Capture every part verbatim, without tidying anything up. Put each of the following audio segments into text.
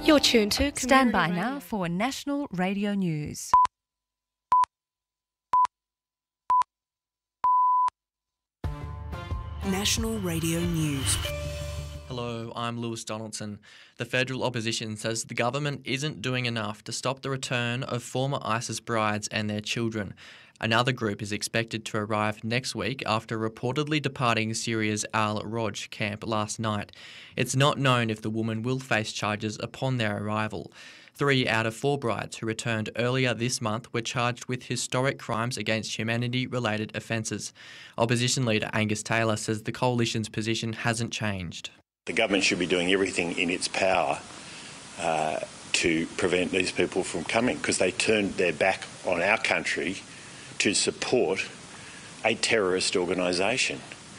You're tuned to Community Stand by Radio. now for National Radio News. National Radio News. Hello, I'm Lewis Donaldson. The federal opposition says the government isn't doing enough to stop the return of former ISIS brides and their children. Another group is expected to arrive next week after reportedly departing Syria's Al-Roj camp last night. It's not known if the woman will face charges upon their arrival. Three out of four brides who returned earlier this month were charged with historic crimes against humanity-related offences. Opposition leader Angus Taylor says the coalition's position hasn't changed. The government should be doing everything in its power uh, to prevent these people from coming, because they turned their back on our country to support a terrorist organisation,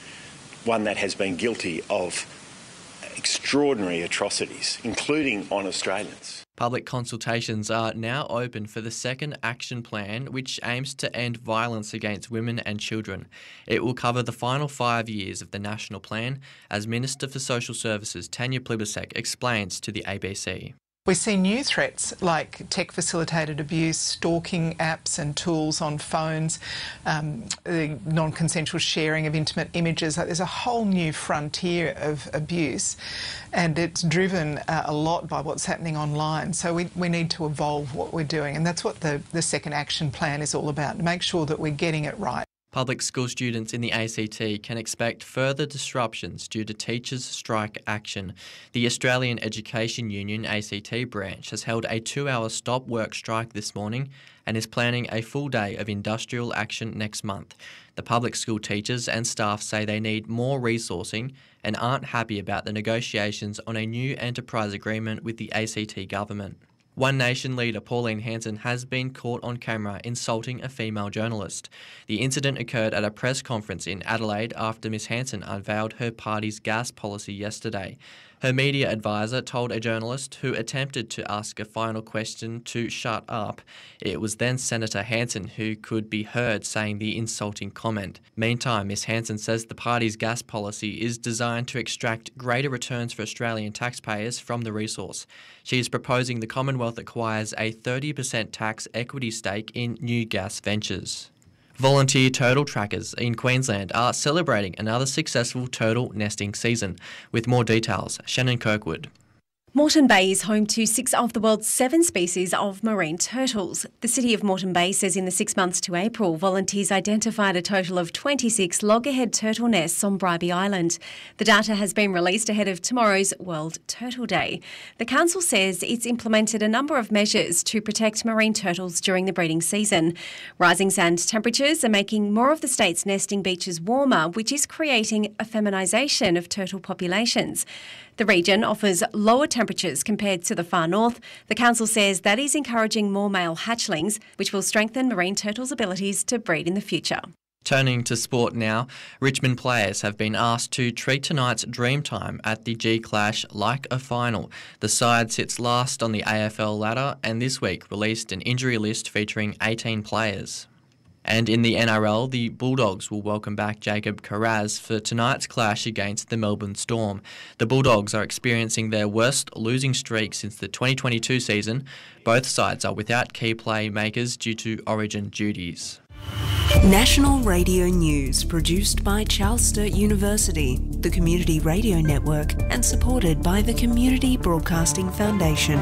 one that has been guilty of extraordinary atrocities, including on Australians. Public consultations are now open for the second action plan, which aims to end violence against women and children. It will cover the final five years of the national plan, as Minister for Social Services Tanya Plibersek explains to the A B C. We see new threats like tech-facilitated abuse, stalking apps and tools on phones, um, the non-consensual sharing of intimate images. There's a whole new frontier of abuse, and it's driven uh, a lot by what's happening online. So we, we need to evolve what we're doing, and that's what the, the second action plan is all about, to make sure that we're getting it right. Public school students in the A C T can expect further disruptions due to teachers' strike action. The Australian Education Union A C T branch has held a two-hour stop work strike this morning and is planning a full day of industrial action next month. The public school teachers and staff say they need more resourcing and aren't happy about the negotiations on a new enterprise agreement with the A C T government. One Nation leader Pauline Hanson has been caught on camera insulting a female journalist. The incident occurred at a press conference in Adelaide after Miss Hanson unveiled her party's gas policy yesterday. Her media advisor told a journalist who attempted to ask a final question to shut up. It was then Senator Hanson who could be heard saying the insulting comment. Meantime, Miss Hanson says the party's gas policy is designed to extract greater returns for Australian taxpayers from the resource. She is proposing the Commonwealth acquires a thirty percent tax equity stake in new gas ventures. Volunteer turtle trackers in Queensland are celebrating another successful turtle nesting season. With more details, Shannon Kirkwood. Moreton Bay is home to six of the world's seven species of marine turtles. The City of Moreton Bay says in the six months to April, volunteers identified a total of twenty-six loggerhead turtle nests on Bribie Island. The data has been released ahead of tomorrow's World Turtle Day. The council says it's implemented a number of measures to protect marine turtles during the breeding season. Rising sand temperatures are making more of the state's nesting beaches warmer, which is creating a feminisation of turtle populations. The region offers lower temperatures compared to the far north. The council says that is encouraging more male hatchlings, which will strengthen marine turtles' abilities to breed in the future. Turning to sport now, Richmond players have been asked to treat tonight's dream time at the G-Clash like a final. The side sits last on the A F L ladder and this week released an injury list featuring eighteen players. And in the N R L, the Bulldogs will welcome back Jacob Carraz for tonight's clash against the Melbourne Storm. The Bulldogs are experiencing their worst losing streak since the twenty twenty-two season. Both sides are without key playmakers due to Origin duties. National Radio News, produced by Charles Sturt University, the Community Radio Network, and supported by the Community Broadcasting Foundation.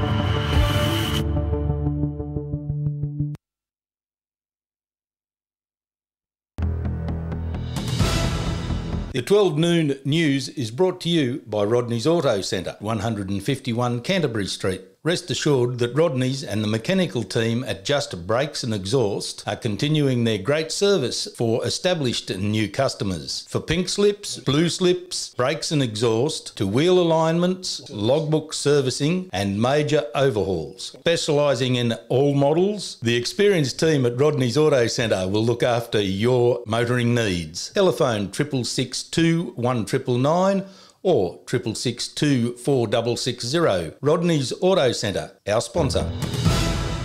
The twelve noon news is brought to you by Rodney's Auto Centre, one fifty-one Canterbury Street. Rest assured that Rodney's and the mechanical team at Just Brakes and Exhaust are continuing their great service for established and new customers. For pink slips, blue slips, brakes and exhaust, to wheel alignments, logbook servicing and major overhauls. Specialising in all models, the experienced team at Rodney's Auto Centre will look after your motoring needs. Telephone triple six two one triple nine or triple six two four six six zero. Rodney's Auto Centre, our sponsor.